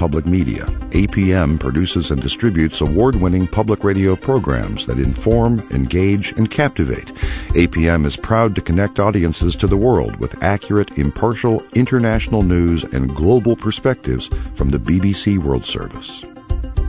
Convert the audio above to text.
Public Media. APM produces and distributes award-winning public radio programs that inform, engage, and captivate. APM is proud to connect audiences to the world with accurate, impartial, international news and global perspectives from the BBC World Service.